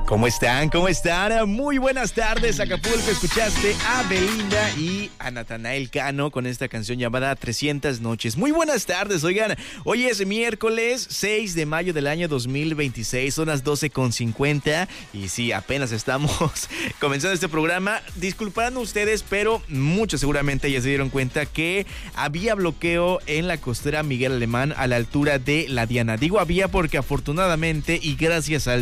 ¿Cómo están? ¿Cómo están? Muy buenas tardes, Acapulco. Escuchaste a Belinda y a Natanael Cano con esta canción llamada 300 noches. Muy buenas tardes, oigan. Hoy es miércoles 6 de mayo del año 2026, son las 12:50 y sí, apenas estamos comenzando este programa. Disculparán ustedes, pero muchos seguramente ya se dieron cuenta que había bloqueo en la costera Miguel Alemán a la altura de La Diana. Digo había porque afortunadamente y gracias al